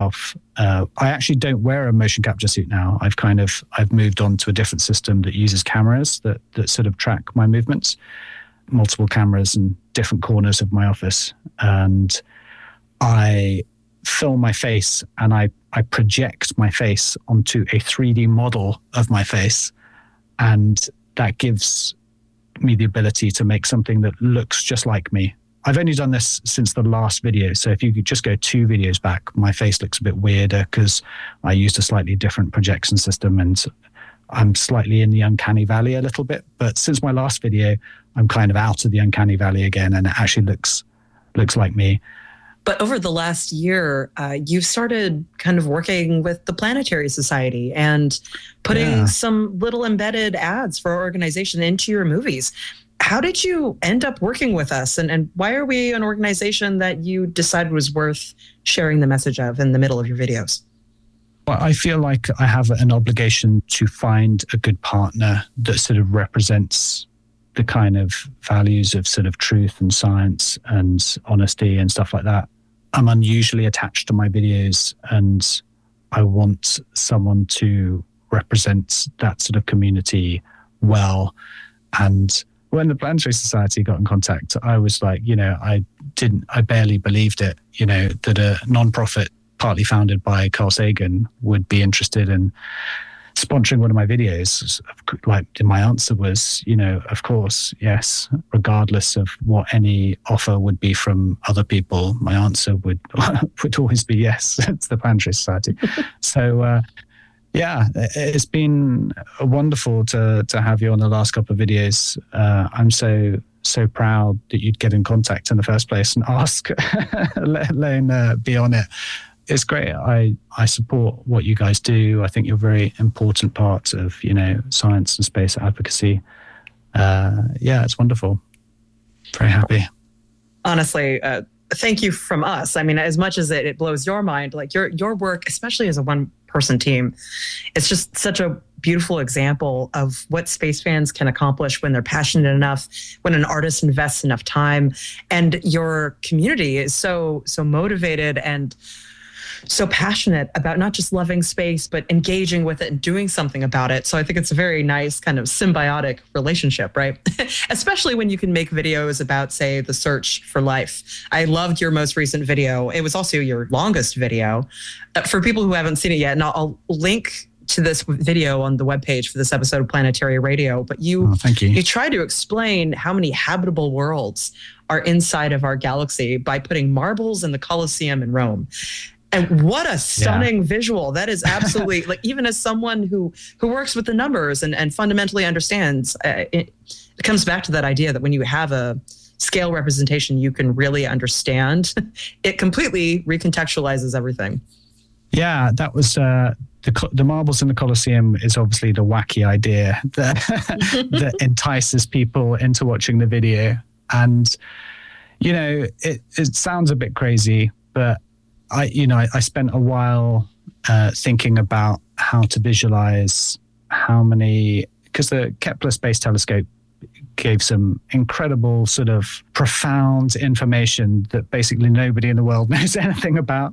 myself. I actually don't wear a motion capture suit now. I've moved on to a different system that uses cameras that sort of track my movements, multiple cameras in different corners of my office. And I film my face and I project my face onto a 3D model of my face. And that gives me the ability to make something that looks just like me. I've only done this since the last video. So if you could just go 2 videos back, my face looks a bit weirder because I used a slightly different projection system and I'm slightly in the uncanny valley a little bit. But since my last video, I'm kind of out of the uncanny valley again and it actually looks like me. But over the last year, you've started kind of working with the Planetary Society and putting some little embedded ads for our organization into your movies. How did you end up working with us? And why are we an organization that you decided was worth sharing the message of in the middle of your videos? Well, I feel like I have an obligation to find a good partner that sort of represents the kind of values of sort of truth and science and honesty and stuff like that. I'm unusually attached to my videos and I want someone to represent that sort of community well. And when the Planetary Society got in contact, I was like, I barely believed it, that a nonprofit partly founded by Carl Sagan would be interested in sponsoring one of my videos. Like my answer was, of course, yes, regardless of what any offer would be from other people, my answer would always be yes. It's the Planetary Society. So, it's been wonderful to have you on the last couple of videos. I'm so proud that you'd get in contact in the first place and ask, let alone be on it. It's great. I support what you guys do. I think you're a very important part of, science and space advocacy. It's wonderful. Very happy. Honestly, thank you from us. I mean, as much as it blows your mind, like your work, especially as a one-person team, it's just such a beautiful example of what space fans can accomplish when they're passionate enough, when an artist invests enough time, and your community is so motivated and so passionate about not just loving space, but engaging with it and doing something about it. So I think it's a very nice kind of symbiotic relationship, right? Especially when you can make videos about, say, the search for life. I loved your most recent video. It was also your longest video. For people who haven't seen it yet, and I'll link to this video on the webpage for this episode of Planetary Radio, but you try to explain how many habitable worlds are inside of our galaxy by putting marbles in the Colosseum in Rome. And what a stunning visual. That is absolutely, like, even as someone who works with the numbers and fundamentally understands, it comes back to that idea that when you have a scale representation you can really understand, it completely recontextualizes everything. Yeah, that was the marbles in the Colosseum is obviously the wacky idea that entices people into watching the video. And, it sounds a bit crazy, but I spent a while thinking about how to visualize how many, because the Kepler Space Telescope gave some incredible sort of profound information that basically nobody in the world knows anything about.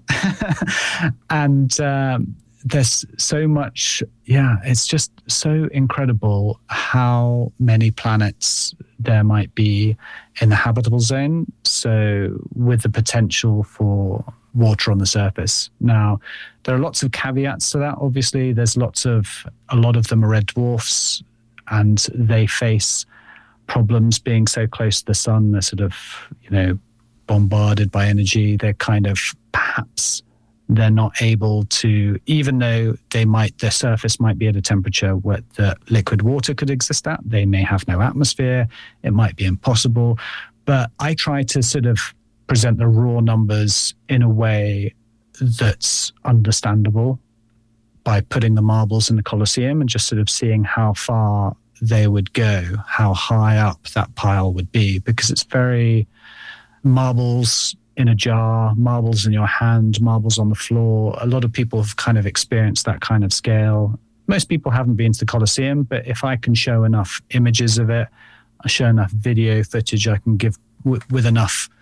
And there's so much, it's just so incredible how many planets there might be in the habitable zone. So with the potential for water on the surface. Now, there are lots of caveats to that. Obviously, there's a lot of them are red dwarfs and they face problems being so close to the sun. They're sort of, bombarded by energy. They're kind of, perhaps they're not able to, even though their surface might be at a temperature where the liquid water could exist at, they may have no atmosphere. It might be impossible. But I try to sort of present the raw numbers in a way that's understandable by putting the marbles in the Colosseum and just sort of seeing how far they would go, how high up that pile would be, because it's very marbles in a jar, marbles in your hand, marbles on the floor. A lot of people have kind of experienced that kind of scale. Most people haven't been to the Colosseum, but if I can show enough images of it, I show enough video footage, I can give with enough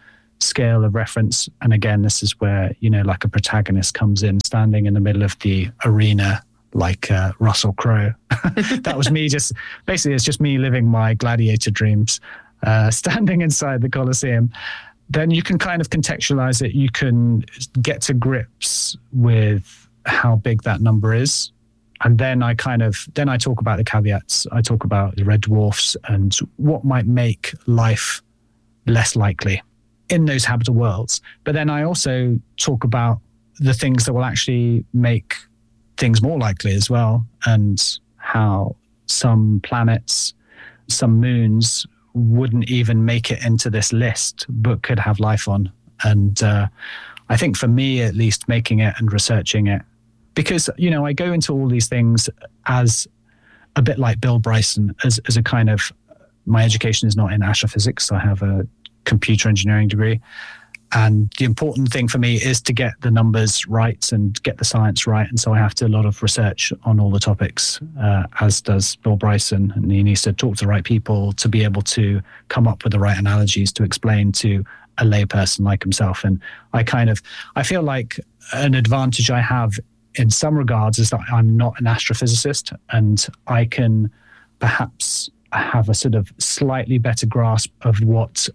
scale of reference. And again, this is where, like a protagonist comes in, standing in the middle of the arena, like Russell Crowe. That was me basically, it's just me living my gladiator dreams, standing inside the Colosseum. Then you can kind of contextualize it. You can get to grips with how big that number is. And then I talk about the caveats. I talk about the red dwarfs and what might make life less likely in those habitable worlds. But then I also talk about the things that will actually make things more likely as well, and how some planets, some moons wouldn't even make it into this list, but could have life on. And I think for me, at least, making it and researching it, because, I go into all these things as a bit like Bill Bryson, as a kind of, my education is not in astrophysics. I have a computer engineering degree. And the important thing for me is to get the numbers right and get the science right. And so I have to do a lot of research on all the topics, as does Bill Bryson. And he needs to talk to the right people to be able to come up with the right analogies to explain to a layperson like himself. And I feel like an advantage I have in some regards is that I'm not an astrophysicist, and I can perhaps have a sort of slightly better grasp of what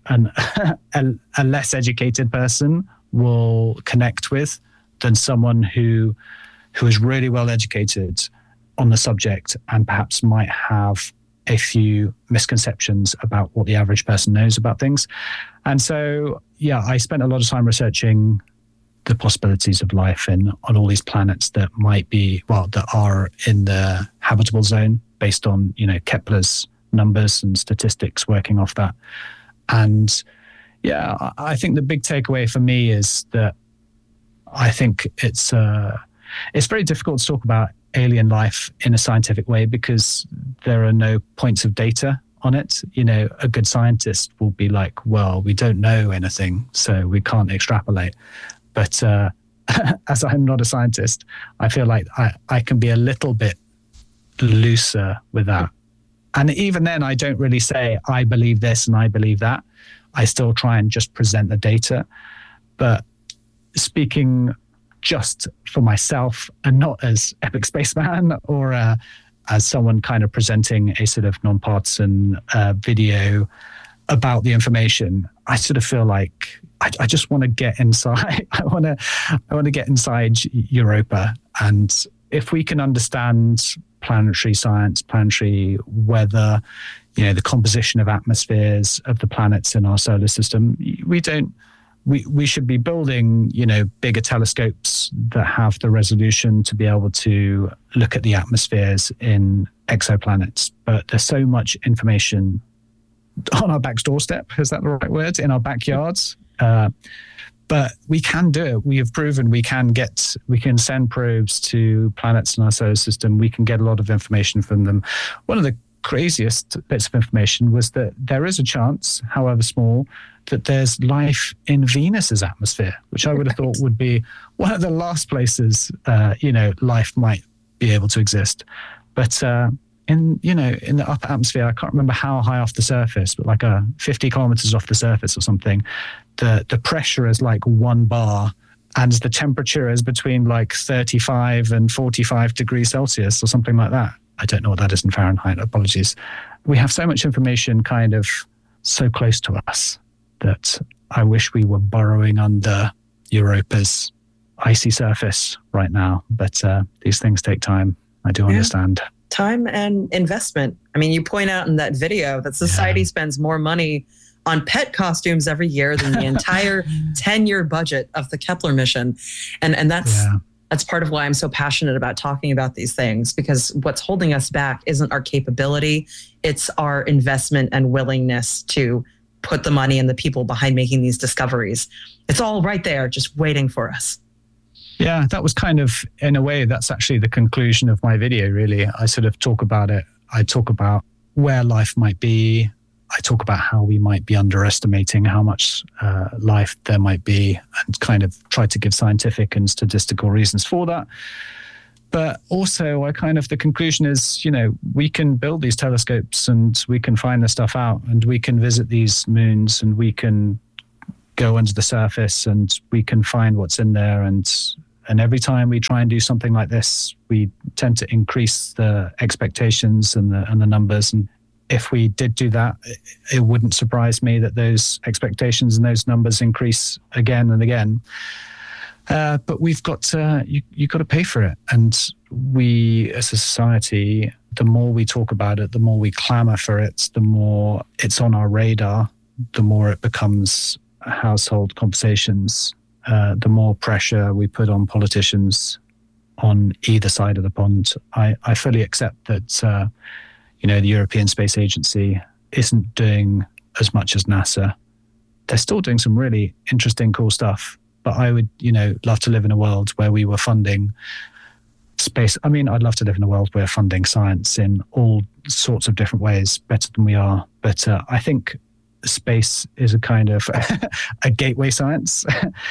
a less educated person will connect with than someone who is really well educated on the subject and perhaps might have a few misconceptions about what the average person knows about things. And so, I spent a lot of time researching the possibilities of life on all these planets that that are in the habitable zone based on, Kepler's numbers and statistics working off that. And I think the big takeaway for me is that I think it's very difficult to talk about alien life in a scientific way because there are no points of data on it. A good scientist will be like, well, we don't know anything, so we can't extrapolate. But as I'm not a scientist, I feel like I can be a little bit looser with that. And even then, I don't really say, I believe this and I believe that. I still try and just present the data. But speaking just for myself and not as Epic Spaceman or as someone kind of presenting a sort of nonpartisan video about the information, I sort of feel like I just want to get inside. I want to get inside Europa. And if we can understand planetary science, planetary weather, the composition of atmospheres of the planets in our solar system, we should be building, bigger telescopes that have the resolution to be able to look at the atmospheres in exoplanets. But there's so much information on our back doorstep, is that the right word? In our backyards. But we can do it. We have proven we can send probes to planets in our solar system. We can get a lot of information from them. One of the craziest bits of information was that there is a chance, however small, that there's life in Venus's atmosphere, which I would have thought would be one of the last places, life might be able to exist. But in the upper atmosphere, I can't remember how high off the surface, but like 50 kilometers off the surface or something, the pressure is like 1 bar and the temperature is between like 35 and 45 degrees Celsius or something like that. I don't know what that is in Fahrenheit. Apologies. We have so much information kind of so close to us that I wish we were burrowing under Europa's icy surface right now. But these things take time. I do understand. Time and investment. I mean, you point out in that video that society spends more money on pet costumes every year than the entire 10-year budget of the Kepler mission. And that's part of why I'm so passionate about talking about these things, because what's holding us back isn't our capability, it's our investment and willingness to put the money and the people behind making these discoveries. It's all right there, just waiting for us. Yeah, that was kind of, in a way, that's actually the conclusion of my video, really. I sort of talk about it. I talk about where life might be. I talk about how we might be underestimating how much life there might be, and kind of try to give scientific and statistical reasons for that. But also, the conclusion is, we can build these telescopes and we can find this stuff out and we can visit these moons and we can go under the surface and we can find what's in there. And every time we try and do something like this, we tend to increase the expectations and the numbers. And if we did do that, it wouldn't surprise me that those expectations and those numbers increase again and again. But we've got to, you've got to pay for it. And we as a society, the more we talk about it, the more we clamor for it, the more it's on our radar, the more it becomes household conversations, the more pressure we put on politicians on either side of the pond. I fully accept that, the European Space Agency isn't doing as much as NASA. They're still doing some really interesting, cool stuff. But I would, love to live in a world where we were funding space. I mean, I'd love to live in a world where funding science in all sorts of different ways better than we are. But I think space is a kind of a gateway science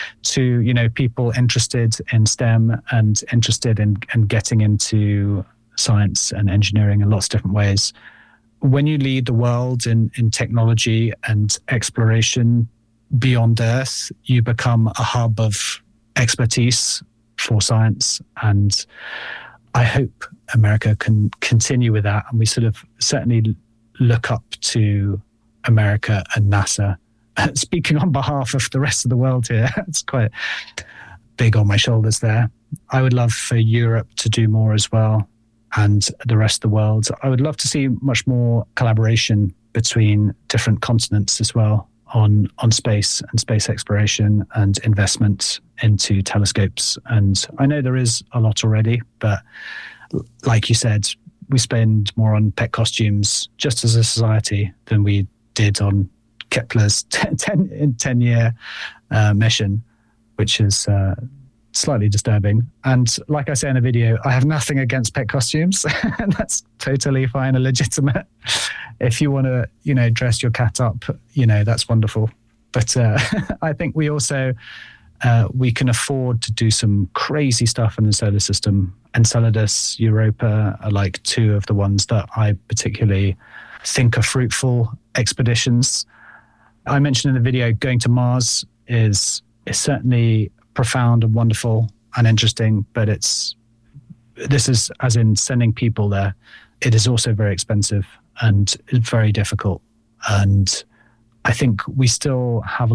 to, people interested in STEM and interested in getting into science and engineering in lots of different ways. When you lead the world in technology and exploration beyond Earth, you become a hub of expertise for science. And I hope America can continue with that. And we sort of certainly look up to America and NASA. Speaking on behalf of the rest of the world here, it's quite big on my shoulders there. I would love for Europe to do more as well, and the rest of the world. I would love to see much more collaboration between different continents as well on space and space exploration and investment into telescopes. And I know there is a lot already, but like you said, we spend more on pet costumes just as a society than we did on Kepler's 10-year mission, which is slightly disturbing. And like I say in the video, I have nothing against pet costumes. And that's totally fine and legitimate. If you want to, dress your cat up, that's wonderful. But I think we also, we can afford to do some crazy stuff in the solar system. Enceladus, Europa are like two of the ones that I particularly think are fruitful expeditions. I mentioned in the video, going to Mars is certainly profound and wonderful and interesting, but this is as in sending people there. It is also very expensive and very difficult. And I think we still have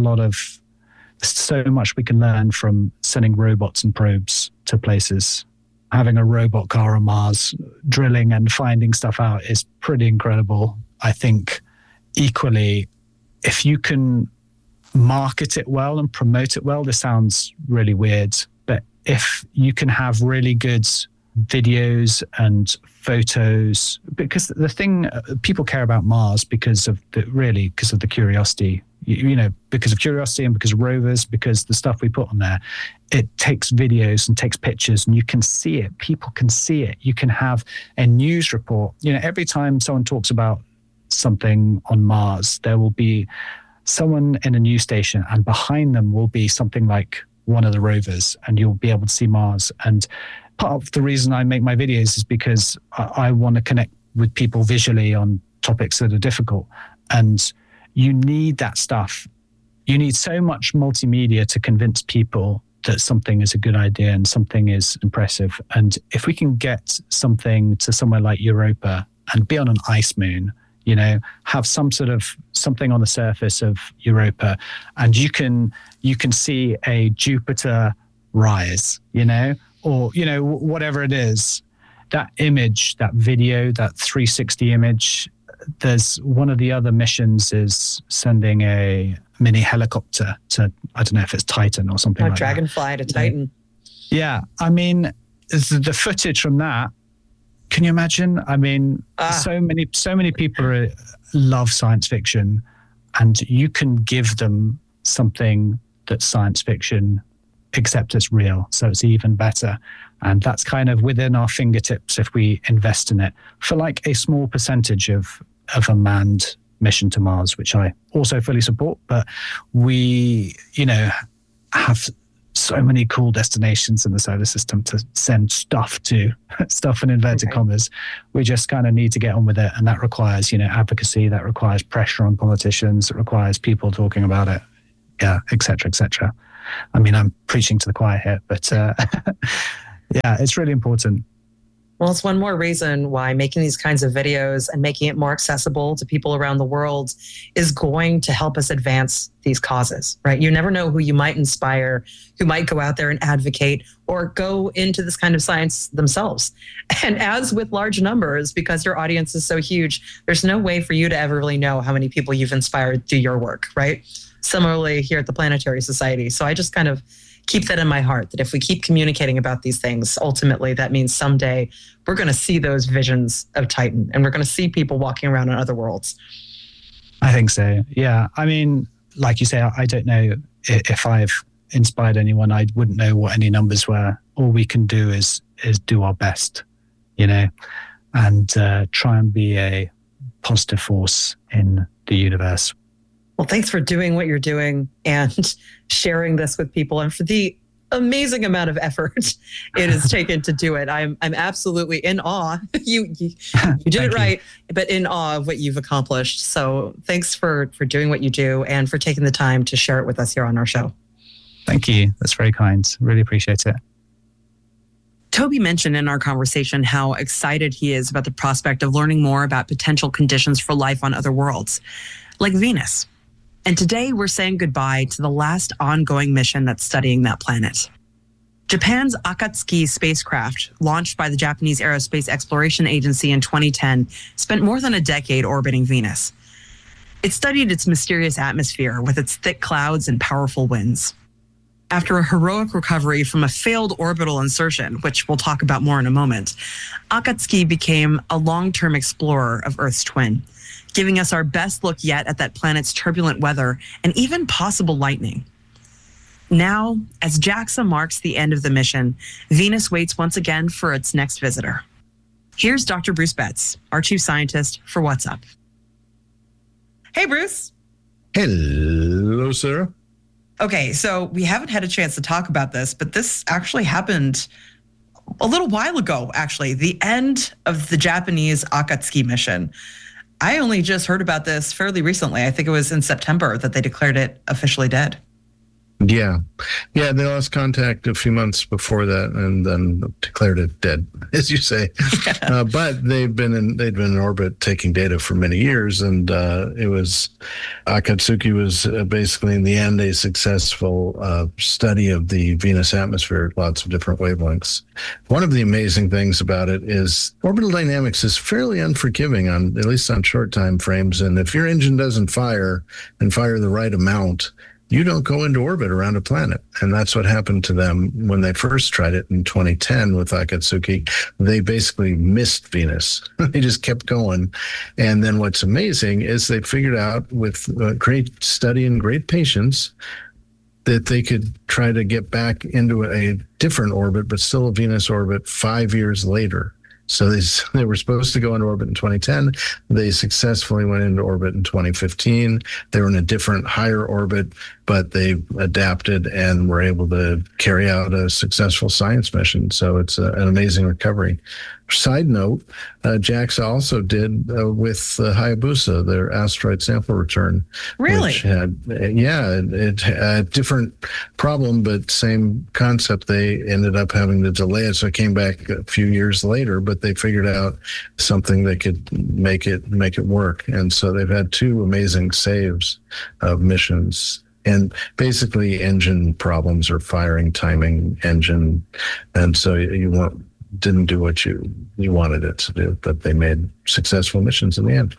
so much we can learn from sending robots and probes to places. Having a robot car on Mars, drilling and finding stuff out is pretty incredible. I think equally, if you can market it well and promote it well, this sounds really weird, but if you can have really good videos and photos, because the thing people care about Mars because of the curiosity, because of curiosity and because of rovers, because the stuff we put on there, it takes videos and takes pictures and you can see it. People can see it. You can have a news report. Every time someone talks about something on Mars, there will be someone in a news station and behind them will be something like one of the rovers and you'll be able to see Mars. And part of the reason I make my videos is because I want to connect with people visually on topics that are difficult. And you need that stuff. You need so much multimedia to convince people that something is a good idea and something is impressive. And if we can get something to somewhere like Europa and be on an ice moon, have some sort of something on the surface of Europa, and you can see a Jupiter rise, or whatever it is, that image, that video, that 360 image. There's one of the other missions is sending a mini helicopter to, I don't know if it's Titan or something like Dragonfly that. to Titan. Yeah, I mean, the footage from that. Can you imagine? I mean, so many people love science fiction, and you can give them something that's science fiction, except it's real. So it's even better. And that's kind of within our fingertips if we invest in it for like a small percentage of a manned mission to Mars, which I also fully support. But we, have so many cool destinations in the solar system to send stuff in inverted commas. We just kind of need to get on with it. And that requires, advocacy, that requires pressure on politicians, it requires people talking about it. yeah, et cetera, et cetera. I mean, I'm preaching to the choir here, but yeah, it's really important. Well, it's one more reason why making these kinds of videos and making it more accessible to people around the world is going to help us advance these causes, right? You never know who you might inspire, who might go out there and advocate or go into this kind of science themselves. And as with large numbers, because your audience is so huge, there's no way for you to ever really know how many people you've inspired through your work, right? Similarly, here at the Planetary Society. So I just kind of keep that in my heart, that if we keep communicating about these things, ultimately that means someday we're going to see those visions of Titan and we're going to see people walking around on other worlds. I think so. Yeah. I mean, like you say, I don't know if I've inspired anyone. I wouldn't know what any numbers were. All we can do is do our best, you know, and try and be a positive force in the universe. Well, thanks for doing what you're doing and sharing this with people and for the amazing amount of effort it has taken to do it. I'm absolutely in awe. You did it right, but in awe of what you've accomplished. So thanks for doing what you do and for taking the time to share it with us here on our show. Thank you. That's very kind. Really appreciate it. Toby mentioned in our conversation how excited he is about the prospect of learning more about potential conditions for life on other worlds, like Venus. And today we're saying goodbye to the last ongoing mission that's studying that planet. Japan's Akatsuki spacecraft, launched by the Japanese Aerospace Exploration Agency in 2010, spent more than a decade orbiting Venus. It studied its mysterious atmosphere with its thick clouds and powerful winds. After a heroic recovery from a failed orbital insertion, which we'll talk about more in a moment, Akatsuki became a long-term explorer of Earth's twin, giving us our best look yet at that planet's turbulent weather and even possible lightning. Now, as JAXA marks the end of the mission, Venus waits once again for its next visitor. Here's Dr. Bruce Betts, our chief scientist for What's Up. Hey, Bruce. Hello, Sarah. Okay, so we haven't had a chance to talk about this, but this actually happened a little while ago, actually, the end of the Japanese Akatsuki mission. I only just heard about this fairly recently. I think it was in September that they declared it officially dead. Yeah, they lost contact a few months before that, and then declared it dead, as you say. But they'd been in orbit taking data for many years, and it was Akatsuki was basically in the end a successful study of the Venus atmosphere at lots of different wavelengths. One of the amazing things about it is orbital dynamics is fairly unforgiving on at least on short time frames, and if your engine doesn't fire and fire the right amount, you don't go into orbit around a planet. And that's what happened to them when they first tried it in 2010 with Akatsuki. They basically missed Venus. They just kept going. And then what's amazing is they figured out with great study and great patience that they could try to get back into a different orbit, but still a Venus orbit 5 years later. So they were supposed to go into orbit in 2010. They successfully went into orbit in 2015. They were in a different, higher orbit, but they adapted and were able to carry out a successful science mission. So it's an amazing recovery. Side note, JAXA also did with Hayabusa, their asteroid sample return. Really? Which had, it had a different problem, but same concept. They ended up having to delay it, so it came back a few years later, but they figured out something that could make it work. And so they've had two amazing saves of missions. And basically engine problems or firing timing engine. And so didn't do what you wanted it to do, but they made successful missions in the end.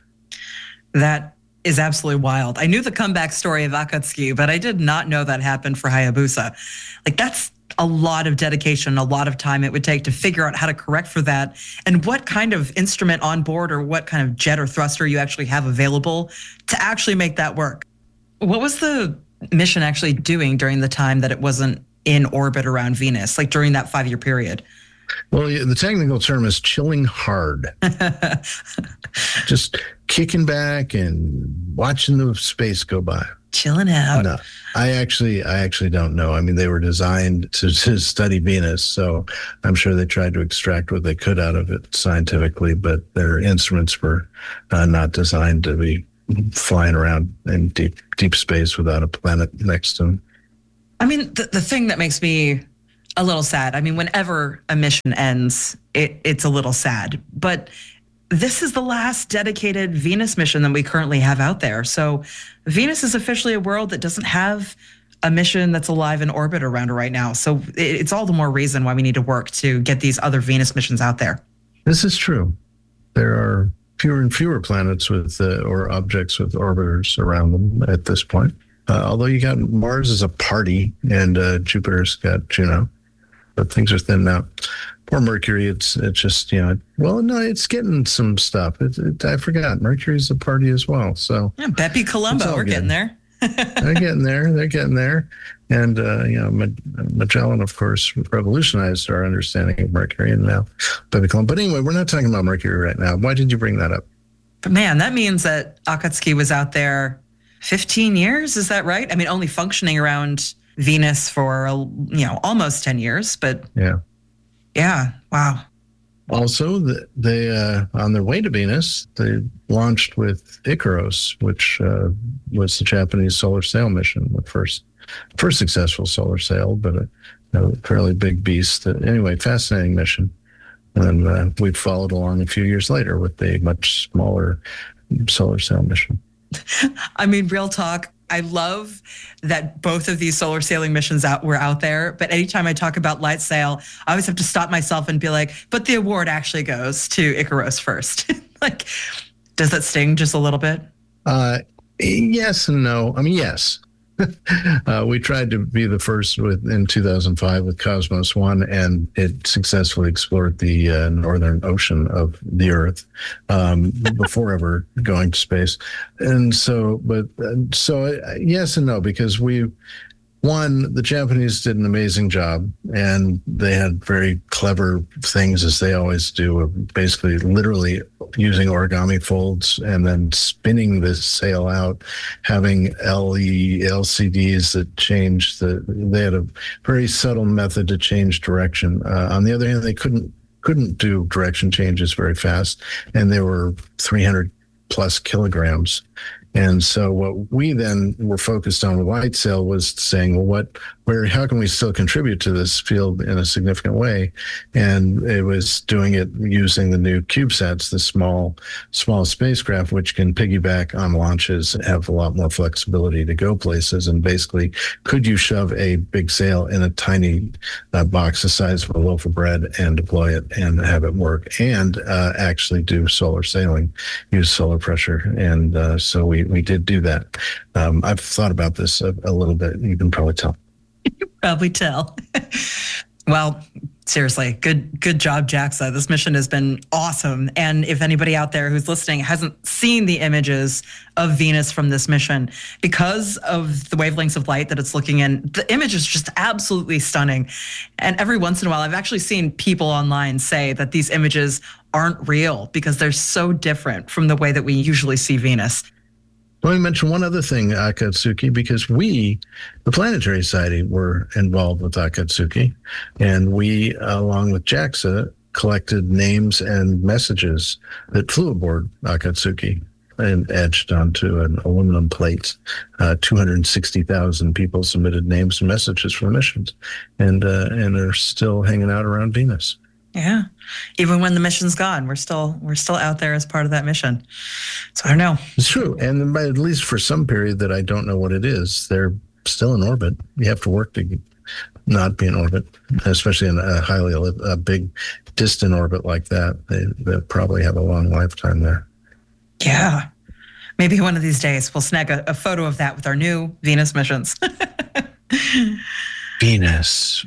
That is absolutely wild. I knew the comeback story of Akatsuki, but I did not know that happened for Hayabusa. Like, that's a lot of dedication, a lot of time it would take to figure out how to correct for that and what kind of instrument on board or what kind of jet or thruster you actually have available to actually make that work. What was the mission actually doing during the time that it wasn't in orbit around Venus, like during that 5-year period? Well, the technical term is chilling hard. Just kicking back and watching the space go by. Chilling out. No, I actually don't know. I mean, they were designed to study Venus, so I'm sure they tried to extract what they could out of it scientifically, but their instruments were not designed to be flying around in deep space without a planet next to them. I mean, the thing that makes me a little sad, I mean, whenever a mission ends, it's a little sad. But this is the last dedicated Venus mission that we currently have out there. So Venus is officially a world that doesn't have a mission that's alive in orbit around it right now. So it's all the more reason why we need to work to get these other Venus missions out there. This is true. There are fewer and fewer planets with or objects with orbiters around them at this point. Although you got Mars as a party and Jupiter's got Juno, but things are thin out. Poor Mercury, it's just, it's getting some stuff. I forgot, Mercury's a party as well. So yeah, Bepi Colombo, we're getting there. They're getting there. And, Magellan, of course, revolutionized our understanding of Mercury and now Bepi Colombo. But anyway, we're not talking about Mercury right now. Why did you bring that up? But man, that means that Akatsuki was out there 15 years. Is that right? I mean, only functioning around Venus for, almost 10 years, but yeah. Wow. Also, they on their way to Venus, they launched with Icaros, which was the Japanese solar sail mission, the first successful solar sail, but a fairly big beast. Anyway, fascinating mission. And we followed along a few years later with a much smaller solar sail mission. I mean, real talk. I love that both of these solar sailing missions were out there. But anytime I talk about light sail, I always have to stop myself and be like, but the award actually goes to Icaros first. Like, does that sting just a little bit? Yes and no. I mean, yes. We tried to be the first in 2005 with Cosmos 1, and it successfully explored the northern ocean of the Earth before ever going to space. And so yes and no, because the Japanese did an amazing job, and they had very clever things, as they always do, of basically literally using origami folds and then spinning the sail out, having LCDs that changed they had a very subtle method to change direction. On the other hand, they couldn't do direction changes very fast, and they were 300 plus kilograms. And so what we then were focused on with light sail was saying, well, how can we still contribute to this field in a significant way? And it was doing it using the new CubeSats, the small spacecraft, which can piggyback on launches, have a lot more flexibility to go places. And basically, could you shove a big sail in a tiny box the size of a loaf of bread and deploy it and have it work, and actually do solar sailing, use solar pressure? And so we did do that. I've thought about this a little bit. You can probably tell. Probably tell. Well, seriously, good job, JAXA. This mission has been awesome. And if anybody out there who's listening hasn't seen the images of Venus from this mission, because of the wavelengths of light that it's looking in, the image is just absolutely stunning. And every once in a while, I've actually seen people online say that these images aren't real because they're so different from the way that we usually see Venus. Let me mention one other thing, Akatsuki, because we, the Planetary Society, were involved with Akatsuki, and we, along with JAXA, collected names and messages that flew aboard Akatsuki and etched onto an aluminum plate. 260,000 people submitted names and messages for missions, and are still hanging out around Venus. Yeah. Even when the mission's gone, we're still out there as part of that mission. So I don't know. It's true. And at least for some period that I don't know what it is, they're still in orbit. You have to work to not be in orbit, especially in a big distant orbit like that. They probably have a long lifetime there. Yeah. Maybe one of these days we'll snag a photo of that with our new Venus missions. Venus.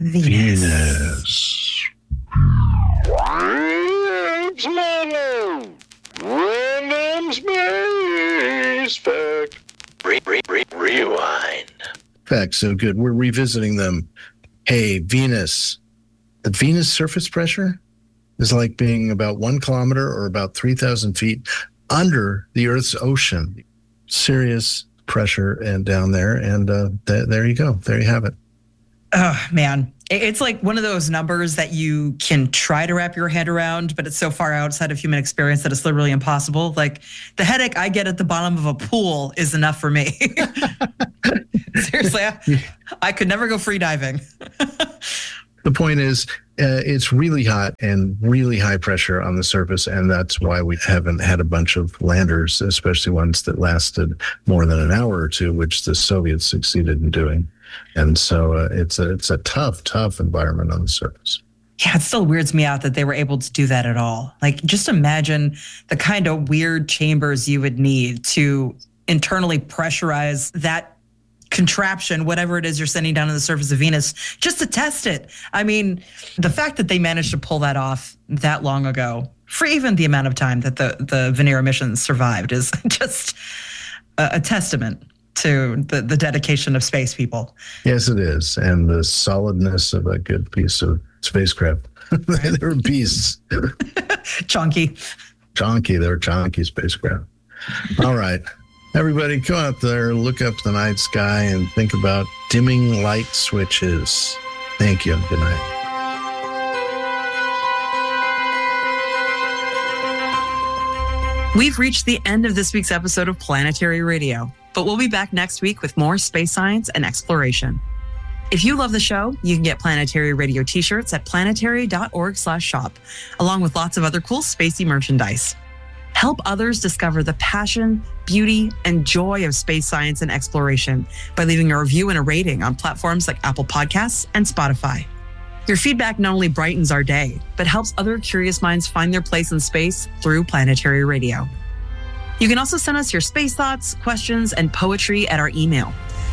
Random space fact. Rewind. Facts so good. We're revisiting them. Hey, Venus. The Venus surface pressure is like being about 1 kilometer or about 3,000 feet under the Earth's ocean. Serious pressure and down there. And there you go. There you have it. Oh, man. It's like one of those numbers that you can try to wrap your head around, but it's so far outside of human experience that it's literally impossible. Like the headache I get at the bottom of a pool is enough for me. Seriously, I could never go free diving. The point is, it's really hot and really high pressure on the surface, and that's why we haven't had a bunch of landers, especially ones that lasted more than an hour or two, which the Soviets succeeded in doing. And so it's a tough environment on the surface. Yeah, it still weirds me out that they were able to do that at all. Like, just imagine the kind of weird chambers you would need to internally pressurize that contraption, whatever it is you're sending down to the surface of Venus, just to test it. I mean, the fact that they managed to pull that off that long ago, for even the amount of time that the Venera missions survived, is just a testament to the dedication of space people. Yes, it is. And the solidness of a good piece of spacecraft. They were beasts. Chonky. They were chonky spacecraft. All right. Everybody, go out there, look up the night sky, and think about dimming light switches. Thank you. Good night. We've reached the end of this week's episode of Planetary Radio, but we'll be back next week with more space science and exploration. If you love the show, you can get Planetary Radio t-shirts at planetary.org/shop, along with lots of other cool spacey merchandise. Help others discover the passion, beauty, and joy of space science and exploration by leaving a review and a rating on platforms like Apple Podcasts and Spotify. Your feedback not only brightens our day, but helps other curious minds find their place in space through Planetary Radio. You can also send us your space thoughts, questions, and poetry at our email,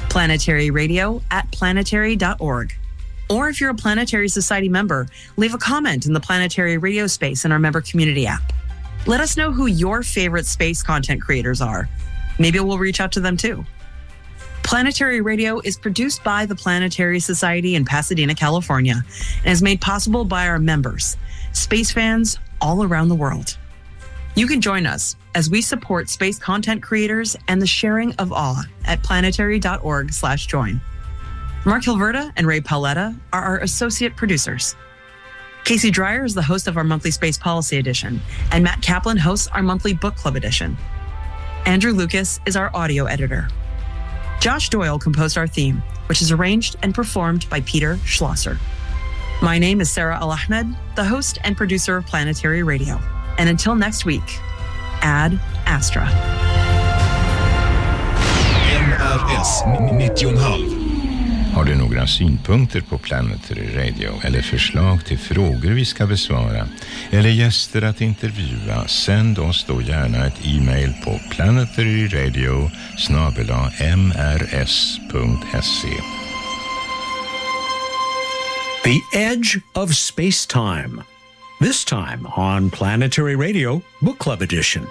planetaryradio@planetary.org. Or if you're a Planetary Society member, leave a comment in the Planetary Radio space in our member community app. Let us know who your favorite space content creators are. Maybe we'll reach out to them too. Planetary Radio is produced by the Planetary Society in Pasadena, California, and is made possible by our members, space fans all around the world. You can join us as we support space content creators and the sharing of awe at planetary.org/join. Mark Hilverda and Ray Paoletta are our associate producers. Casey Dreyer is the host of our monthly Space Policy Edition, and Matt Kaplan hosts our monthly Book Club Edition. Andrew Lucas is our audio editor. Josh Doyle composed our theme, which is arranged and performed by Peter Schlosser. My name is Sarah Al-Ahmed, the host and producer of Planetary Radio. And until next week, Ad Astra. NRS 90,5. Har du några synpunkter på Planetary Radio eller förslag till frågor vi ska besvara eller gäster att intervjua, sänd oss då gärna ett e-mail på planetaryradio@mrs.se. The Edge of Space-Time. This time on Planetary Radio Book Club Edition.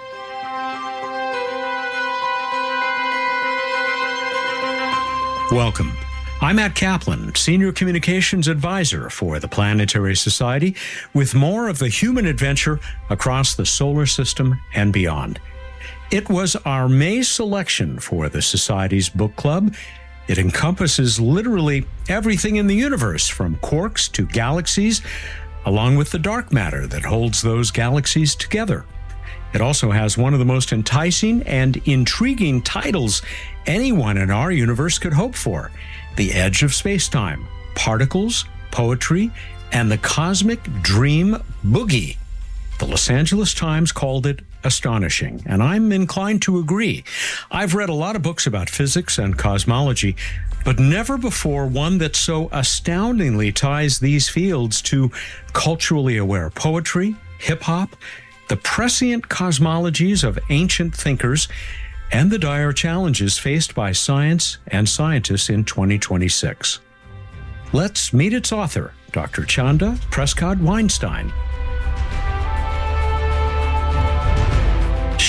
Welcome. I'm Matt Kaplan, Senior Communications Advisor for the Planetary Society, with more of the human adventure across the solar system and beyond. It was our May selection for the Society's book club. It encompasses literally everything in the universe, from quarks to galaxies, along with the dark matter that holds those galaxies together. It also has one of the most enticing and intriguing titles anyone in our universe could hope for: The Edge of Space-Time, Particles, Poetry, and the Cosmic Dream Boogie. The Los Angeles Times called it astonishing, and I'm inclined to agree. I've read a lot of books about physics and cosmology, but never before one that so astoundingly ties these fields to culturally aware poetry, hip-hop, the prescient cosmologies of ancient thinkers, and the dire challenges faced by science and scientists in 2026. Let's meet its author, Dr. Chanda Prescod Weinstein.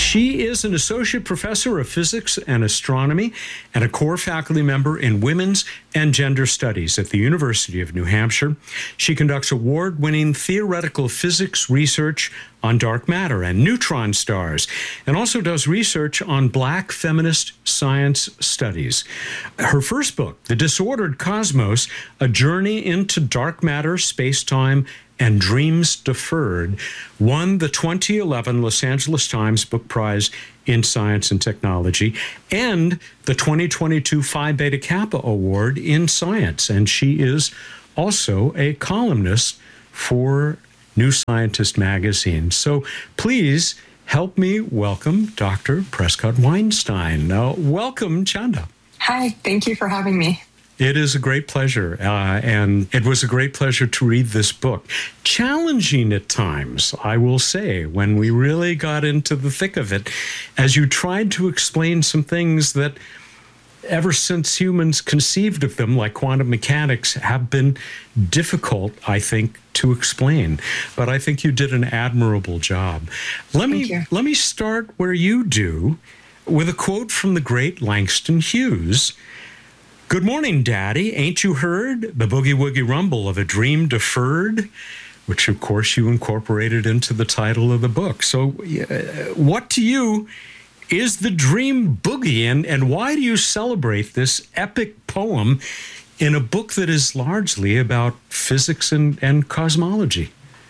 She is an associate professor of physics and astronomy and a core faculty member in women's and gender studies at the University of New Hampshire. She conducts award-winning theoretical physics research on dark matter and neutron stars, and also does research on Black feminist science studies. Her first book, The Disordered Cosmos, A Journey into Dark Matter, Space-Time, and Dreams Deferred, won the 2011 Los Angeles Times Book Prize in Science and Technology and the 2022 Phi Beta Kappa Award in Science. And she is also a columnist for New Scientist magazine. So please help me welcome Dr. Prescott Weinstein. Welcome, Chanda. Hi, thank you for having me. It is a great pleasure, and it was a great pleasure to read this book. Challenging at times, I will say, when we really got into the thick of it, as you tried to explain some things that ever since humans conceived of them, like quantum mechanics, have been difficult, I think, to explain. But I think you did an admirable job. Let me start where you do, with a quote from the great Langston Hughes. "Good morning, Daddy. Ain't you heard the boogie-woogie rumble of a dream deferred?" Which, of course, you incorporated into the title of the book. So what to you is the dream boogie, and why do you celebrate this epic poem in a book that is largely about physics and cosmology?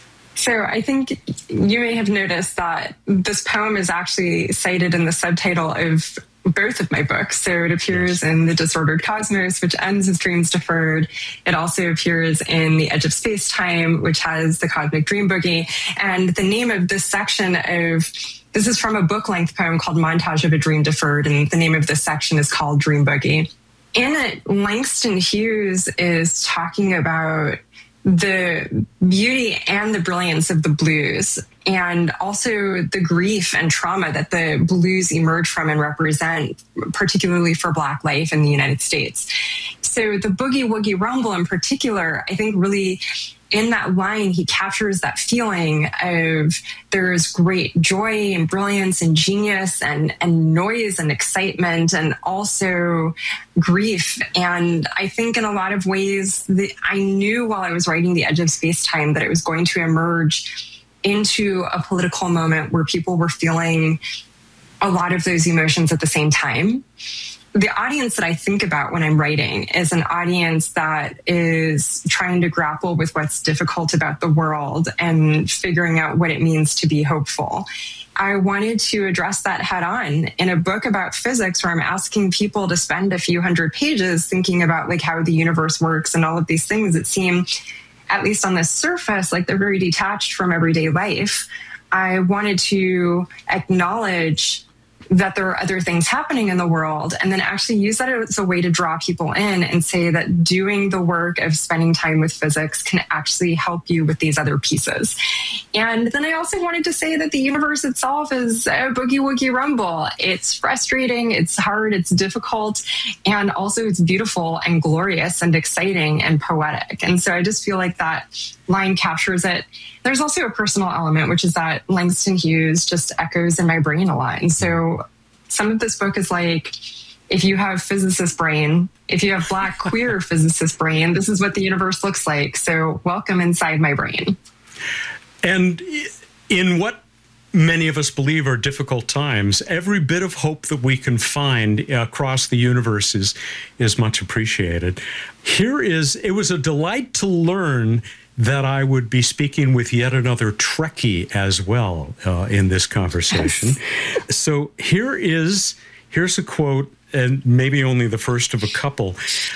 So I think you may have noticed that this poem is actually cited in the subtitle of both of my books. So it appears in The Disordered Cosmos, which ends as Dreams Deferred. It also appears in The Edge of Space-Time, which has the Cosmic Dream Boogie. And the name of this section this is from a book-length poem called Montage of a Dream Deferred, and the name of this section is called Dream Boogie. In it, Langston Hughes is talking about the beauty and the brilliance of the blues, and also the grief and trauma that the blues emerge from and represent, particularly for Black life in the United States. So the Boogie Woogie Rumble in particular, I think really in that line, he captures that feeling of there's great joy and brilliance and genius and noise and excitement and also grief. And I think in a lot of ways, I knew while I was writing The Edge of Space-Time that it was going to emerge into a political moment where people were feeling a lot of those emotions at the same time. The audience that I think about when I'm writing is an audience that is trying to grapple with what's difficult about the world and figuring out what it means to be hopeful. I wanted to address that head on in a book about physics where I'm asking people to spend a few hundred pages thinking about like how the universe works and all of these things that seem, at least on the surface, like they're very detached from everyday life. I wanted to acknowledge that there are other things happening in the world, and then actually use that as a way to draw people in and say that doing the work of spending time with physics can actually help you with these other pieces. And then I also wanted to say that the universe itself is a boogie woogie rumble. It's frustrating, it's hard, it's difficult, and also it's beautiful and glorious and exciting and poetic. And so I just feel like that line captures it. There's also a personal element, which is that Langston Hughes just echoes in my brain a lot. And so some of this book is like, if you have physicist brain, if you have Black queer physicist brain, this is what the universe looks like. So welcome inside my brain. And in what many of us believe are difficult times, every bit of hope that we can find across the universe is much appreciated. It was a delight to learn that I would be speaking with yet another Trekkie as well in this conversation. Yes. So here's a quote, and maybe only the first of a couple,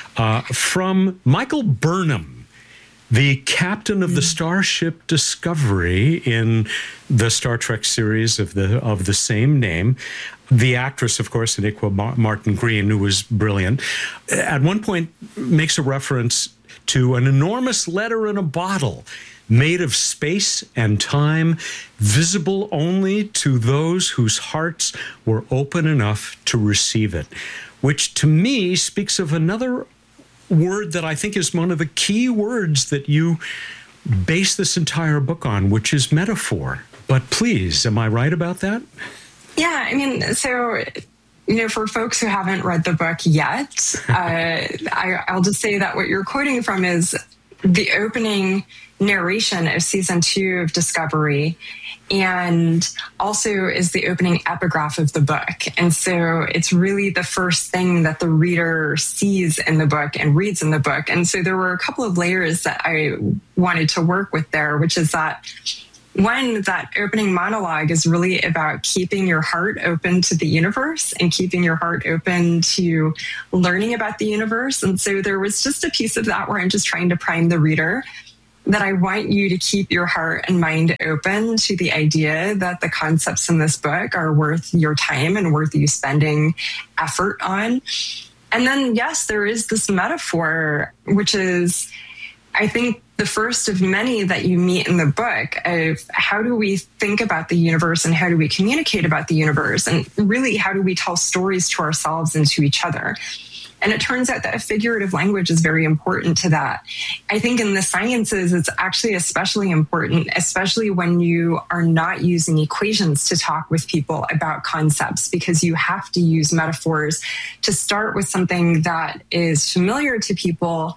from Michael Burnham, the captain of the Starship Discovery in the Star Trek series of the same name. The actress, of course, Iniqua Martin Green, who was brilliant, at one point makes a reference to an enormous letter in a bottle made of space and time, visible only to those whose hearts were open enough to receive it, which to me speaks of another word that I think is one of the key words that you base this entire book on, which is metaphor. But please, am I right about that? Yeah, I mean, so, for folks who haven't read the book yet, I'll just say that what you're quoting from is the opening narration of season 2 of Discovery, and also is the opening epigraph of the book. And so it's really the first thing that the reader sees in the book and reads in the book. And so there were a couple of layers that I wanted to work with there, which is that one, that opening monologue is really about keeping your heart open to the universe and keeping your heart open to learning about the universe. And so there was just a piece of that where I'm just trying to prime the reader that I want you to keep your heart and mind open to the idea that the concepts in this book are worth your time and worth you spending effort on. And then, yes, there is this metaphor, which is, I think, the first of many that you meet in the book of how do we think about the universe and how do we communicate about the universe? And really, how do we tell stories to ourselves and to each other? And it turns out that figurative language is very important to that. I think in the sciences, it's actually especially important, especially when you are not using equations to talk with people about concepts, because you have to use metaphors to start with something that is familiar to people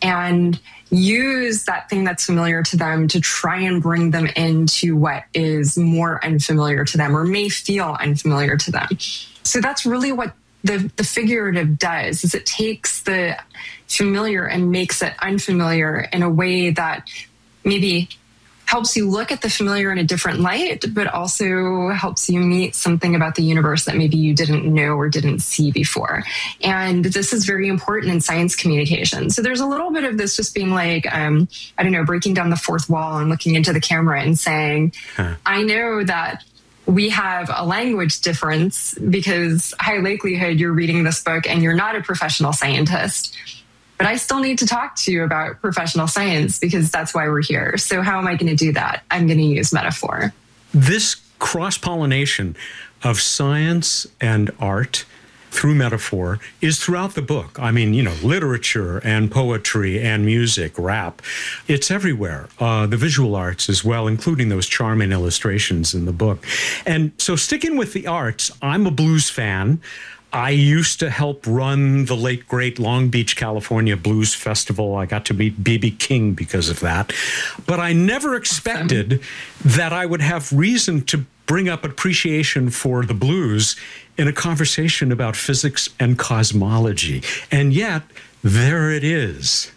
and use that thing that's familiar to them to try and bring them into what is more unfamiliar to them or may feel unfamiliar to them. So that's really what the figurative does, is it takes the familiar and makes it unfamiliar in a way that maybe helps you look at the familiar in a different light, but also helps you meet something about the universe that maybe you didn't know or didn't see before. And this is very important in science communication. So there's a little bit of this just being like, breaking down the fourth wall and looking into the camera and saying, I know that we have a language difference because high likelihood you're reading this book and you're not a professional scientist. But I still need to talk to you about professional science because that's why we're here. So how am I going to do that? I'm going to use metaphor. This cross-pollination of science and art through metaphor is throughout the book. I mean, literature and poetry and music, rap, it's everywhere. The visual arts as well, including those charming illustrations in the book. And so sticking with the arts, I'm a blues fan. I used to help run the late, great Long Beach, California Blues Festival. I got to meet B.B. King because of that. But I never expected that I would have reason to bring up appreciation for the blues in a conversation about physics and cosmology. And yet, there it is.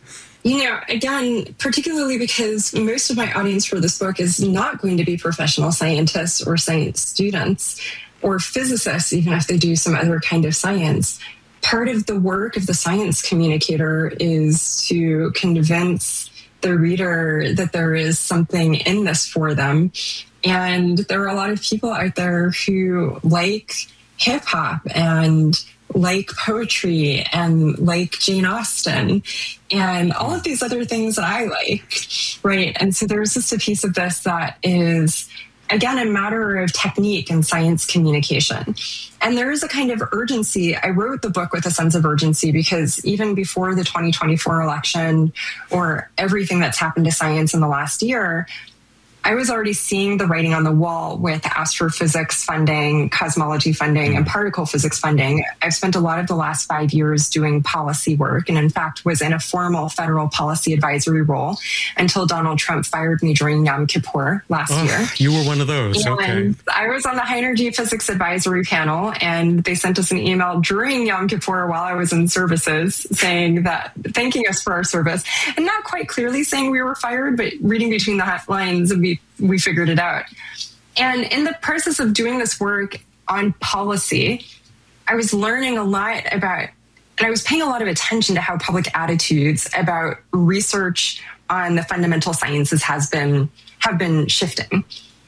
Again, particularly because most of my audience for this book is not going to be professional scientists or science students or physicists, even if they do some other kind of science. Part of the work of the science communicator is to convince the reader that there is something in this for them. And there are a lot of people out there who like hip hop and like poetry and like Jane Austen and all of these other things that I like, right? And so there's just a piece of this that is, again, a matter of technique and science communication. And there is a kind of urgency. I wrote the book with a sense of urgency because even before the 2024 election or everything that's happened to science in the last year, I was already seeing the writing on the wall with astrophysics funding, cosmology funding, and particle physics funding. I've spent a lot of the last 5 years doing policy work, and in fact was in a formal federal policy advisory role until Donald Trump fired me during Yom Kippur last year. You were one of those, and okay. I was on the high energy physics advisory panel, and they sent us an email during Yom Kippur while I was in services saying that, thanking us for our service, and not quite clearly saying we were fired, but reading between the lines, we figured it out. And in the process of doing this work on policy, I was learning a lot about, and I was paying a lot of attention to how public attitudes about research on the fundamental sciences have been shifting,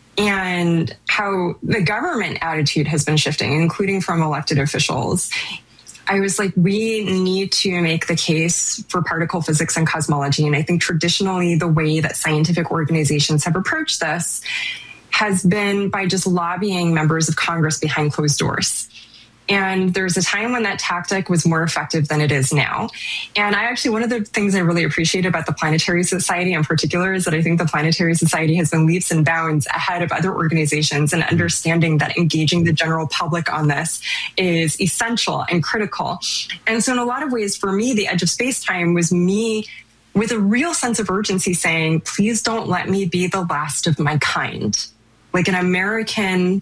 and how the government attitude has been shifting, including from elected officials. I was like, we need to make the case for particle physics and cosmology. And I think traditionally the way that scientific organizations have approached this has been by just lobbying members of Congress behind closed doors. And there's a time when that tactic was more effective than it is now. And one of the things I really appreciate about the Planetary Society in particular is that I think the Planetary Society has been leaps and bounds ahead of other organizations in understanding that engaging the general public on this is essential and critical. And so in a lot of ways, for me, the Edge of Space-Time was me with a real sense of urgency saying, please don't let me be the last of my kind. Like an American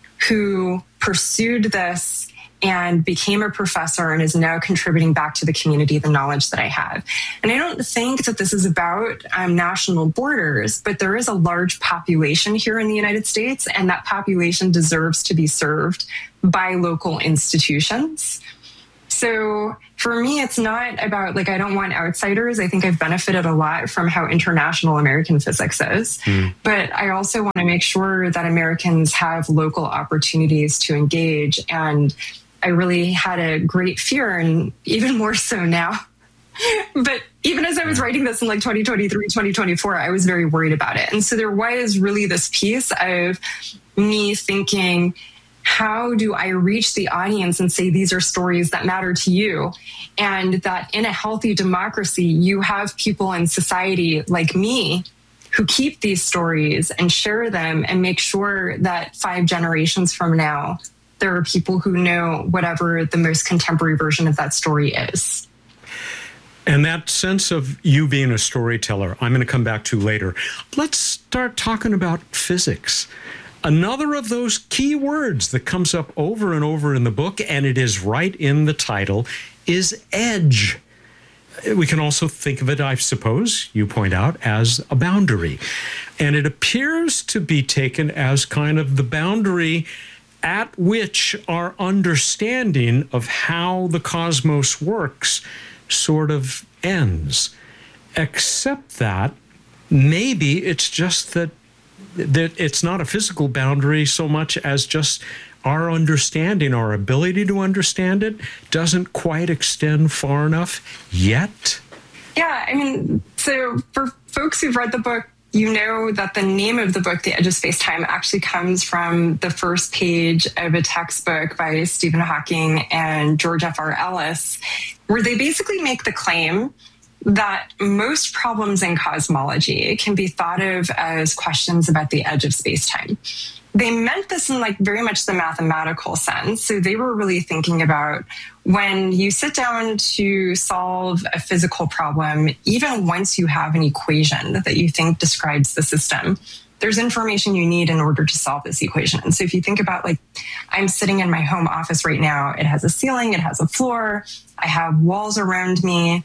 who pursued this and became a professor and is now contributing back to the community the knowledge that I have. And I don't think that this is about national borders, but there is a large population here in the United States, and that population deserves to be served by local institutions. So for me, it's not about I don't want outsiders. I think I've benefited a lot from how international American physics is. But I also want to make sure that Americans have local opportunities to engage. And I really had a great fear, and even more so now. But even as I was writing this in 2023, 2024, I was very worried about it. And so there was really this piece of me thinking, how do I reach the audience and say these are stories that matter to you? And that in a healthy democracy, you have people in society like me who keep these stories and share them and make sure that 5 generations from now, there are people who know whatever the most contemporary version of that story is. And that sense of you being a storyteller, I'm going to come back to later. Let's start talking about physics. Another of those key words that comes up over and over in the book, and it is right in the title, is edge. We can also think of it, I suppose, you point out, as a boundary. And it appears to be taken as kind of the boundary at which our understanding of how the cosmos works sort of ends. Except that maybe it's just that it's not a physical boundary so much as just our understanding, our ability to understand it doesn't quite extend far enough yet. Yeah, I mean, so for folks who've read the book, you know that the name of the book, The Edge of Space-Time, actually comes from the first page of a textbook by Stephen Hawking and George F.R. Ellis, where they basically make the claim that most problems in cosmology can be thought of as questions about the edge of space-time. They meant this in very much the mathematical sense. So they were really thinking about when you sit down to solve a physical problem, even once you have an equation that you think describes the system, there's information you need in order to solve this equation. And so if you think about I'm sitting in my home office right now, it has a ceiling, it has a floor, I have walls around me.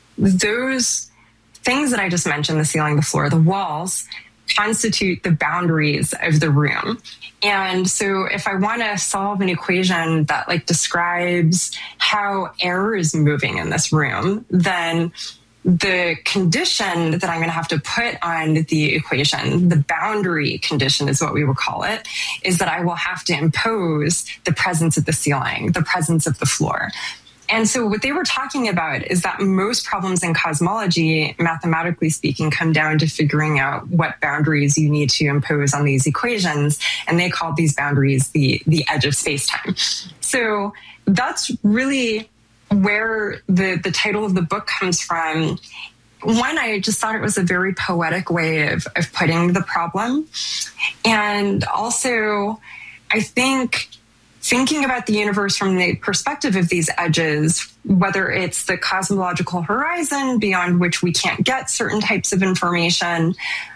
Those things that I just mentioned, the ceiling, the floor, the walls, constitute the boundaries of the room. And so if I want to solve an equation that describes how air is moving in this room, then the condition that I'm going to have to put on the equation, the boundary condition is what we would call it, is that I will have to impose the presence of the ceiling, the presence of the floor. And so what they were talking about is that most problems in cosmology, mathematically speaking, come down to figuring out what boundaries you need to impose on these equations. And they called these boundaries the edge of space-time. So that's really where the title of the book comes from. One, I just thought it was a very poetic way of putting the problem. And also, I think thinking about the universe from the perspective of these edges, whether it's the cosmological horizon beyond which we can't get certain types of information,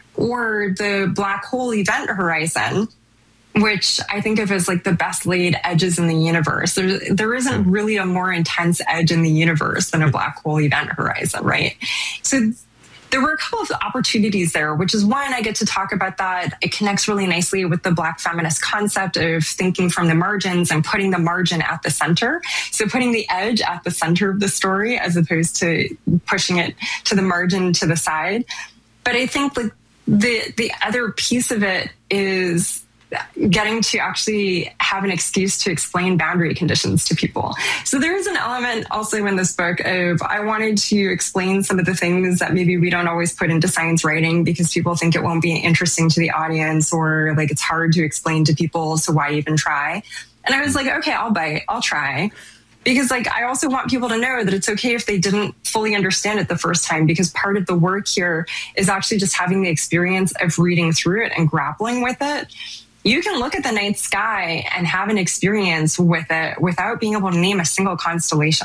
or the black hole event horizon, which I think of as the best laid edges in the universe. There isn't really a more intense edge in the universe than a black hole event horizon, right? So there were a couple of opportunities there, which is one, I get to talk about that. It connects really nicely with the Black feminist concept of thinking from the margins and putting the margin at the center. So putting the edge at the center of the story as opposed to pushing it to the margin to the side. But I think the other piece of it is getting to actually have an excuse to explain boundary conditions to people. So there is an element also in this book of I wanted to explain some of the things that maybe we don't always put into science writing because people think it won't be interesting to the audience, or like it's hard to explain to people, so why even try? And I was like, okay, I'll bite, I'll try. Because like I also want people to know that it's okay if they didn't fully understand it the first time, because part of the work here is actually just having the experience of reading through it and grappling with it. You can look at the night sky and have an experience with it without being able to name a single constellation.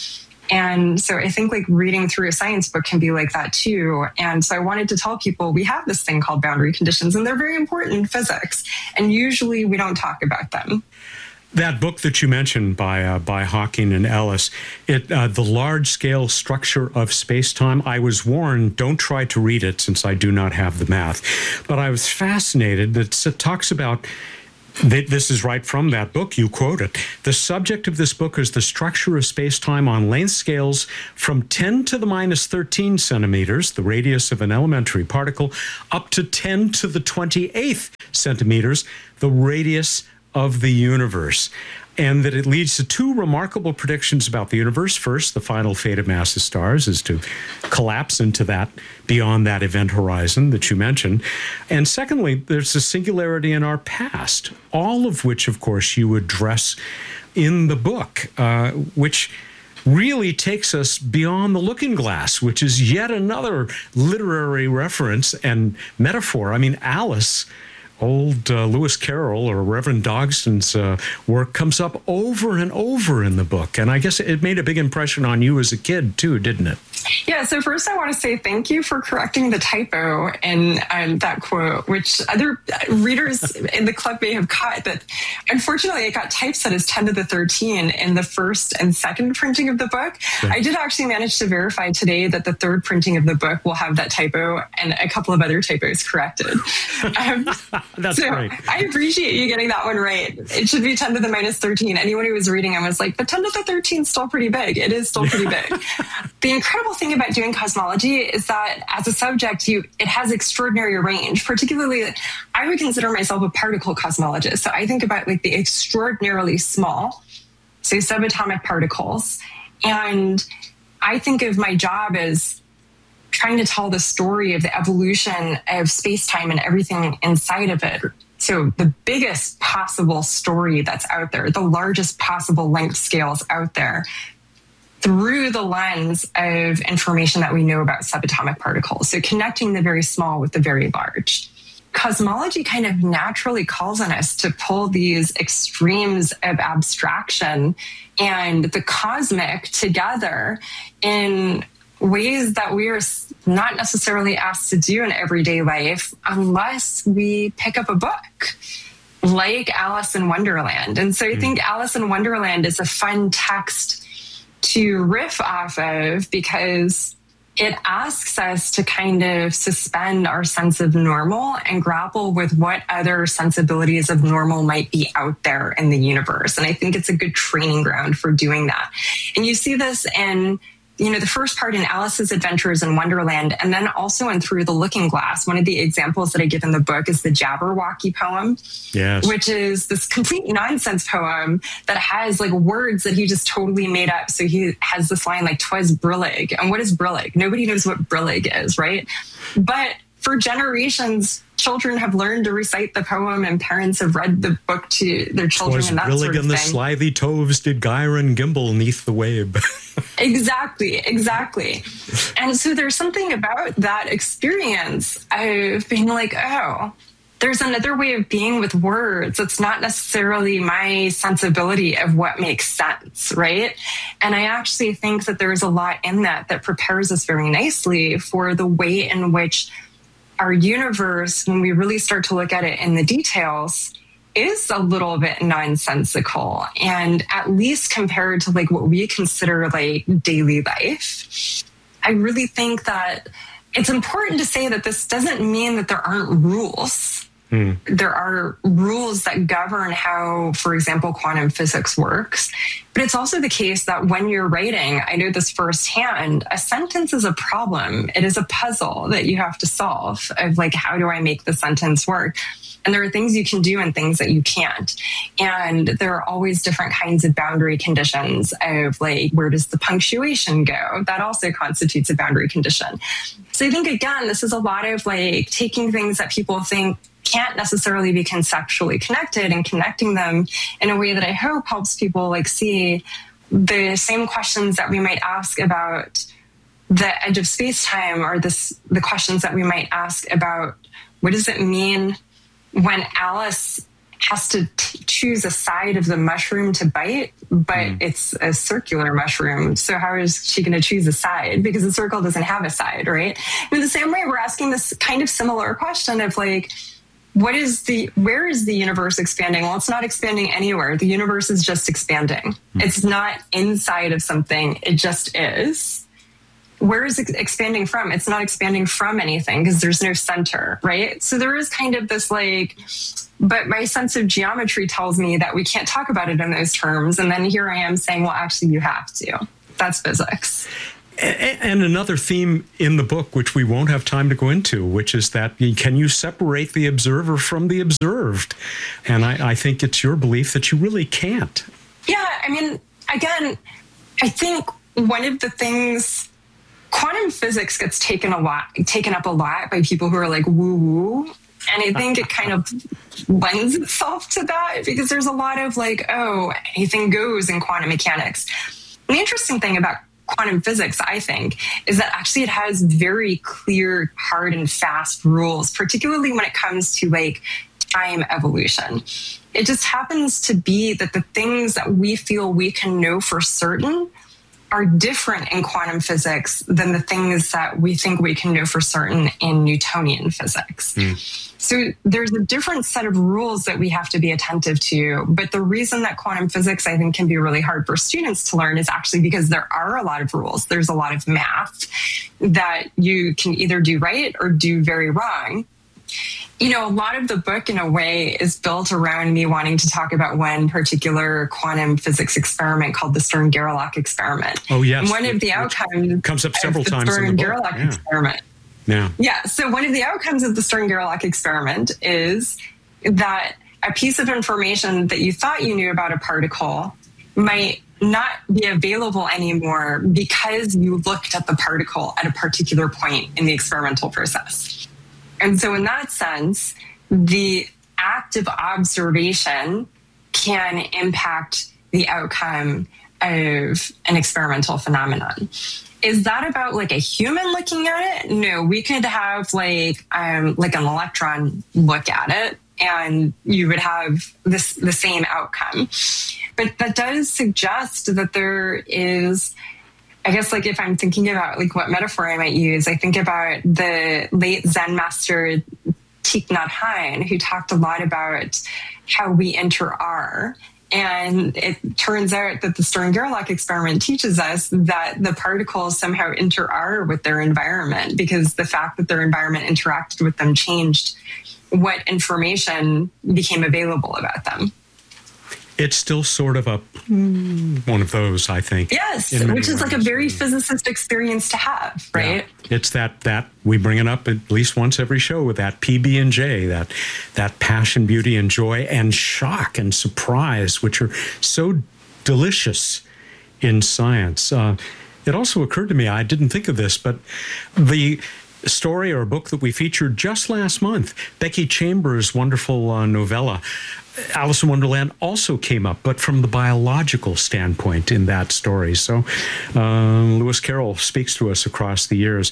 And so I think like reading through a science book can be like that too. And so I wanted to tell people we have this thing called boundary conditions, and they're very important in physics. And usually we don't talk about them. That book that you mentioned by Hawking and Ellis, The Large-Scale Structure of Space-Time, I was warned, don't try to read it since I do not have the math. But I was fascinated that it talks about, this is right from that book, you quote it, the subject of this book is the structure of space-time on length scales from 10 to the minus 13 centimeters, the radius of an elementary particle, up to 10 to the 28th centimeters, the radius of the universe, and that it leads to two remarkable predictions about the universe. First, the final fate of massive stars is to collapse into that, beyond that event horizon that you mentioned. And secondly, there's a singularity in our past, all of which, of course, you address in the book, which really takes us beyond the looking glass, which is yet another literary reference and metaphor. I mean, Alice, old Lewis Carroll or Reverend Dogson's work comes up over and over in the book. And I guess it made a big impression on you as a kid too, didn't it? Yeah, so first I want to say thank you for correcting the typo in that quote, which other readers in the club may have caught. But unfortunately, it got typeset as 10 to the 13 in the first and second printing of the book. Yeah. I did actually manage to verify today that the third printing of the book will have that typo and a couple of other typos corrected. That's so great. I appreciate you getting that one right. It should be 10 to the minus 13. Anyone who was reading, I was like, but 10 to the 13 is still pretty big. It is still pretty big. The incredible thing about doing cosmology is that as a subject, it has extraordinary range. Particularly, I would consider myself a particle cosmologist. So I think about like the extraordinarily small, say subatomic particles. And I think of my job as trying to tell the story of the evolution of space-time and everything inside of it. So the biggest possible story that's out there, the largest possible length scales out there, through the lens of information that we know about subatomic particles. So connecting the very small with the very large. Cosmology kind of naturally calls on us to pull these extremes of abstraction and the cosmic together in ways that we are not necessarily asked to do in everyday life unless we pick up a book like Alice in Wonderland. And so I think Alice in Wonderland is a fun text to riff off of because it asks us to kind of suspend our sense of normal and grapple with what other sensibilities of normal might be out there in the universe. And I think it's a good training ground for doing that. And you see this in the first part in Alice's Adventures in Wonderland, and then also in Through the Looking Glass. One of the examples that I give in the book is the Jabberwocky poem, yes, which is this complete nonsense poem that has like words that he just totally made up. So he has this line like, "'Twas brillig." And what is brillig? Nobody knows what brillig is, right? But for generations, children have learned to recite the poem, and parents have read the book to their children. And that sort of and the thing. slithy toves did gyre and gimble neath the wave. Exactly. And so there's something about that experience of being like, oh, there's another way of being with words. It's not necessarily my sensibility of what makes sense, right? And I actually think that there's a lot in that prepares us very nicely for the way in which our universe, when we really start to look at it in the details, is a little bit nonsensical, and at least compared to like what we consider like daily life. I really think that it's important to say that this doesn't mean that there aren't rules. There are rules that govern how, for example, quantum physics works. But it's also the case that when you're writing, I know this firsthand, a sentence is a problem. It is a puzzle that you have to solve of like, how do I make the sentence work? And there are things you can do and things that you can't. And there are always different kinds of boundary conditions of like, where does the punctuation go? That also constitutes a boundary condition. So I think, again, this is a lot of like taking things that people think can't necessarily be conceptually connected and connecting them in a way that I hope helps people like see the same questions that we might ask about the edge of space-time or the questions that we might ask about what does it mean when Alice has to choose a side of the mushroom to bite, but it's a circular mushroom. So how is she going to choose a side? Because the circle doesn't have a side, right? In the same way, we're asking this kind of similar question of like, where is the universe expanding? Well, it's not expanding anywhere. The universe is just expanding. It's not inside of something. It just is. Where is it expanding from? It's not expanding from anything because there's no center, right? So there is kind of this like, but my sense of geometry tells me that we can't talk about it in those terms. And then here I am saying, well, actually you have to. That's physics. And another theme in the book, which we won't have time to go into, which is that can you separate the observer from the observed? And I think it's your belief that you really can't. Yeah, I mean, again, I think one of the things, quantum physics gets taken up a lot by people who are like woo-woo. And I think it kind of lends itself to that because there's a lot of like, oh, anything goes in quantum mechanics. And the interesting thing about quantum physics, I think, is that actually it has very clear, hard and fast rules, particularly when it comes to like time evolution. It just happens to be that the things that we feel we can know for certain are different in quantum physics than the things that we think we can know for certain in Newtonian physics. So there's a different set of rules that we have to be attentive to. But the reason that quantum physics, I think, can be really hard for students to learn is actually because there are a lot of rules. There's a lot of math that you can either do right or do very wrong. You know, a lot of the book, in a way, is built around me wanting to talk about one particular quantum physics experiment called the Stern-Gerlach experiment. Oh, yes. And one of the outcomes comes up several times in the book. Stern-Gerlach experiment. Yeah. So one of the outcomes of the Stern-Gerlach experiment is that a piece of information that you thought you knew about a particle might not be available anymore because you looked at the particle at a particular point in the experimental process. And so in that sense, the act of observation can impact the outcome of an experimental phenomenon. Is that about like a human looking at it? No, we could have like an electron look at it and you would have the same outcome. But that does suggest that there is, I guess, like if I'm thinking about like what metaphor I might use, I think about the late Zen master Thich Nhat Hanh, who talked a lot about how we inter-are. And it turns out that the Stern-Gerlach experiment teaches us that the particles somehow inter-are with their environment because the fact that their environment interacted with them changed what information became available about them. It's still sort of one of those, I think. Yes, which is like a very physicist experience to have, right? Yeah. It's that we bring it up at least once every show with that PB&J, that passion, beauty, and joy, and shock and surprise, which are so delicious in science. It also occurred to me, I didn't think of this, but the story or book that we featured just last month, Becky Chambers' wonderful novella, Alice in Wonderland, also came up, but from the biological standpoint in that story. So Lewis Carroll speaks to us across the years.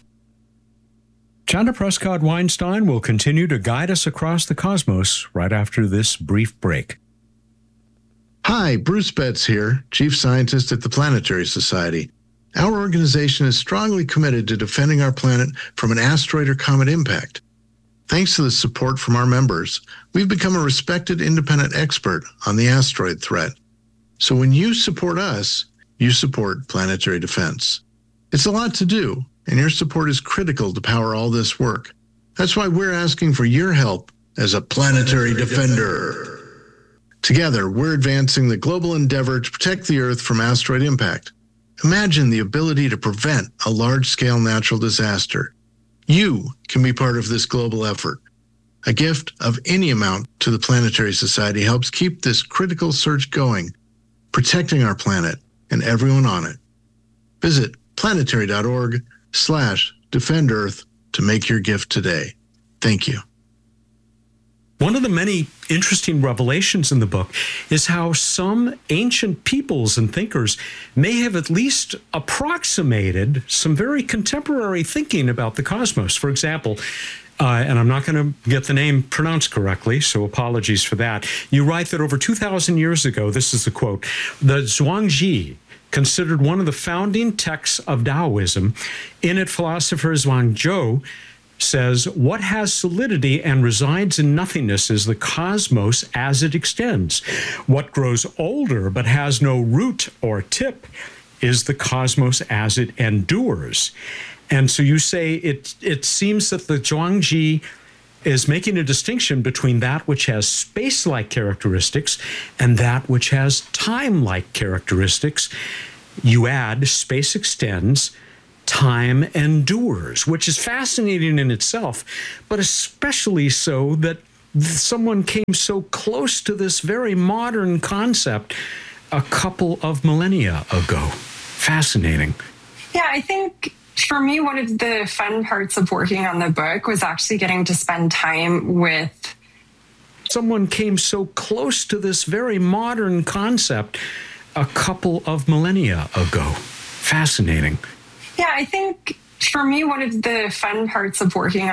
Chanda Prescott-Weinstein will continue to guide us across the cosmos right after this brief break. Hi, Bruce Betts here, Chief Scientist at the Planetary Society. Our organization is strongly committed to defending our planet from an asteroid or comet impact. Thanks to the support from our members, we've become a respected independent expert on the asteroid threat. So when you support us, you support planetary defense. It's a lot to do, and your support is critical to power all this work. That's why we're asking for your help as a planetary defender. Together, we're advancing the global endeavor to protect the Earth from asteroid impact. Imagine the ability to prevent a large-scale natural disaster. You can be part of this global effort. A gift of any amount to the Planetary Society helps keep this critical search going, protecting our planet and everyone on it. Visit planetary.org/Defend Earth to make your gift today. Thank you. One of the many interesting revelations in the book is how some ancient peoples and thinkers may have at least approximated some very contemporary thinking about the cosmos. For example, and I'm not going to get the name pronounced correctly, so apologies for that. You write that over 2,000 years ago, this is the quote, the Zhuangzi, considered one of the founding texts of Taoism. In it, philosopher Zhuangzhou says, what has solidity and resides in nothingness is the cosmos as it extends. What grows older but has no root or tip is the cosmos as it endures. And so you say it seems that the Zhuangzi is making a distinction between that which has space-like characteristics and that which has time-like characteristics. You add space extends, time endures, which is fascinating in itself, but especially so that someone came so close to this very modern concept a couple of millennia ago. Fascinating. Yeah, I think for me, one of the fun parts of working on the book was actually getting to spend time with someone came so close to this very modern concept a couple of millennia ago. Fascinating. Yeah, I think for me, one of the fun parts of working